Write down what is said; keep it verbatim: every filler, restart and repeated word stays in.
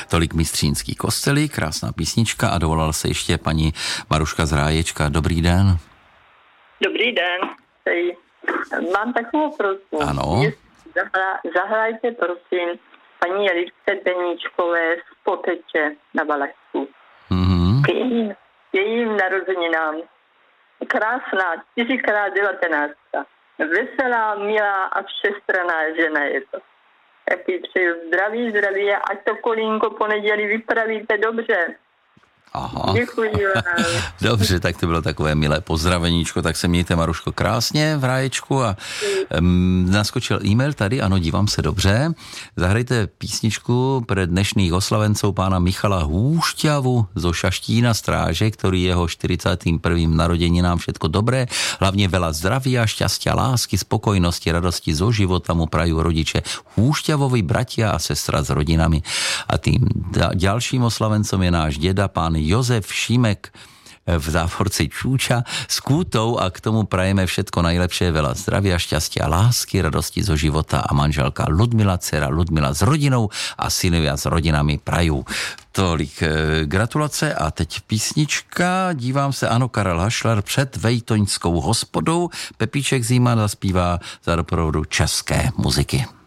Tolik Mistřínský kostelík, krásná písnička a dovolala se ještě paní Maruška z Ráječka. Dobrý den. Dobrý den. Hej. Mám takovou prosbu. Ano. Zahra, zahrajte prosím paní Jeličce Beníčkové z Poteče na Valašsku. Mm-hmm. K jejím, jejím narozeninám. Krásná, čtyři krát devatenáctka. Veselá, milá a všestranná žena je to. Tak jí přeju zdraví, zdraví a ať to kolínko po neděli vypravíte dobře. Aha. Děkuji vám. Dobře, tak to bylo takové milé pozdraveníčko, tak se mějte, Maruško, krásně v Ráječku a um, naskočil e-mail tady, ano, dívám se dobře. Zahrajte písničku pre dnešných oslavencov pána Michala Húšťavu zo Šaštína Stráže, ktorý jeho štyridsiatym prvým narodeninám všetko dobré, hlavne veľa zdravia, šťastia, lásky, spokojnosti, radosti zo života mu prajú rodiče Húšťavovi, bratia a sestra s rodinami. A tým ďalším oslavencom je náš deda, pán Jozef Šimek v závorci Čúča s Kútou a k tomu prajeme všetko najlepšie, veľa zdravia, šťastia, lásky, radosti zo života a manželka Ludmila, dcera Ludmila s rodinou a synovia s rodinami prajú. Tolik e, gratulace a teď písnička, dívám se, ano, Karel Hašler před Vejtoňskou hospodou, Pepíček Zima zaspívá za doprovodu české muziky.